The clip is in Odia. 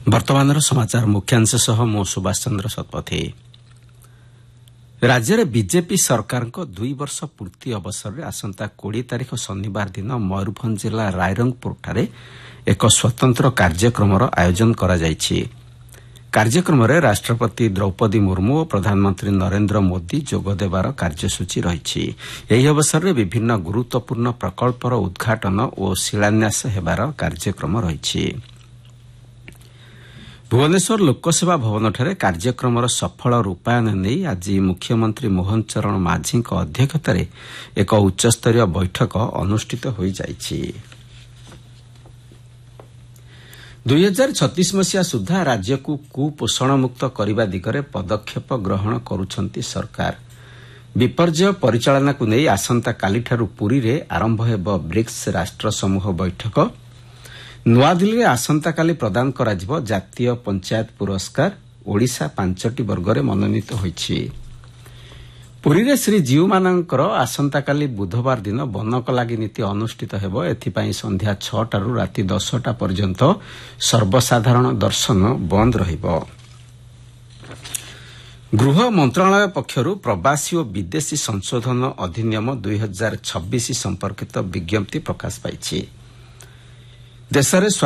ବର୍ତ୍ତମାନର ସମାଚାର ମୁଖ୍ୟାଂଶ ସହ ମୁଁ ସୁଭାଷ ଚନ୍ଦ୍ର ଶତପଥୀ। ରାଜ୍ୟରେ ବିଜେପି ସରକାରଙ୍କ 2 ବର୍ଷ ପୂର୍ତ୍ତି ଅବସରରେ ଆସନ୍ତା 20 ତାରିଖ ଶନିବାର ଦିନ ମୟୂରଭଞ୍ଜ ଜିଲ୍ଲା ରାଇରଙ୍ଗପୁରଠାରେ ଏକ ସ୍ୱତନ୍ତ୍ର କାର୍ଯ୍ୟକ୍ରମର ଆୟୋଜନ କରାଯାଇଛି। କାର୍ଯ୍ୟକ୍ରମରେ ରାଷ୍ଟ୍ରପତି ଦ୍ରୌପଦୀ ମୁର୍ମୁ ଓ ପ୍ରଧାନମନ୍ତ୍ରୀ ନରେନ୍ଦ୍ର ମୋଦି ଯୋଗଦେବାର କାର୍ଯ୍ୟସୂଚୀ ରହିଛି। ଏହି ଅବସରରେ ବିଭିନ୍ନ ଗୁରୁତ୍ୱପୂର୍ଣ୍ଣ ପ୍ରକଳ୍ପର ଉଦ୍ଘାଟନ ଓ ଶିଳାନ୍ୟାସ ହେବାର କାର୍ଯ୍ୟକ୍ରମ ରହିଛି। ଭୁବନେଶ୍ୱର ଲୋକସେବା ଭବନଠାରେ କାର୍ଯ୍ୟକ୍ରମର ସଫଳ ରୂପାୟନ ନେଇ ଆଜି ମୁଖ୍ୟମନ୍ତ୍ରୀ ମୋହନ ଚରଣ ମାଝୀଙ୍କ ଅଧ୍ୟକ୍ଷତାରେ ଏକ ଉଚ୍ଚସ୍ତରୀୟ ବୈଠକ ଅନୁଷ୍ଠିତ ହୋଇଯାଇଛି। 2036 ମସିହା ସୁଦ୍ଧା ରାଜ୍ୟକୁ କୁପୋଷଣମୁକ୍ତ କରିବା ଦିଗରେ ପଦକ୍ଷେପ ଗ୍ରହଣ କରୁଛନ୍ତି ସରକାର। ବିପର୍ଯ୍ୟୟ ପରିଚାଳନାକୁ ନେଇ ଆସନ୍ତାକାଲିଠାରୁ ପୁରୀରେ ଆରମ୍ଭ ହେବ ବ୍ରିକ୍ସ ରାଷ୍ଟ୍ର ସମୂହ ବୈଠକ। ନୂଆଦିଲ୍ଲୀରେ ଆସନ୍ତାକାଲି ପ୍ରଦାନ କରାଯିବ ଜାତୀୟ ପଞ୍ଚାୟତ ପୁରସ୍କାର। ଓଡ଼ିଶା 5ଟି ବର୍ଗରେ ମନୋନୀତ ହୋଇଛି। ପୁରୀରେ ଶ୍ରୀଜୀଉମାନଙ୍କର ଆସନ୍ତାକାଲି ବୁଧବାର ଦିନ ବନକଲାଗି ନୀତି ଅନୁଷ୍ଠିତ ହେବ। ଏଥିପାଇଁ ସନ୍ଧ୍ୟା 6ଟାରୁ ରାତି 10ଟା ପର୍ଯ୍ୟନ୍ତ ସର୍ବସାଧାରଣ ଦର୍ଶନ ବନ୍ଦ ରହିବ। ଗୃହ ମନ୍ତ୍ରଣାଳୟ ପକ୍ଷରୁ ପ୍ରବାସୀ ଓ ବିଦେଶୀ ସଂଶୋଧନ ଅଧିନିୟମ 2026 ସମ୍ପର୍କିତ ବିଜ୍ଞପ୍ତି ପ୍ରକାଶ ପାଇଛି। ଦେଶରେ